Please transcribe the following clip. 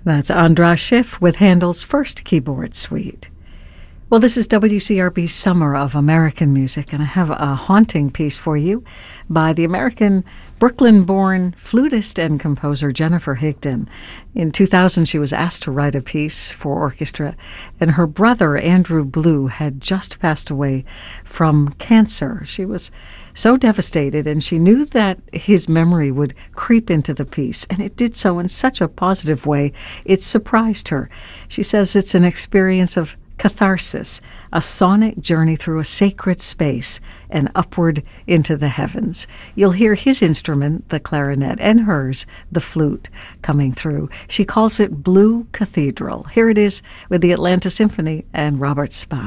That's Andras Schiff with Handel's first keyboard suite. Well, this is WCRB's Summer of American Music, and I have a haunting piece for you by the American Brooklyn-born flutist and composer Jennifer Higdon. In 2000, she was asked to write a piece for orchestra, and her brother, Andrew Blue, had just passed away from cancer. She was so devastated, and she knew that his memory would creep into the piece, and it did so in such a positive way. It surprised her. She says it's an experience of catharsis, a sonic journey through a sacred space and upward into the heavens. You'll hear his instrument, the clarinet, and hers, the flute, coming through. She calls it Blue Cathedral. Here it is with the Atlanta Symphony and Robert Spahn.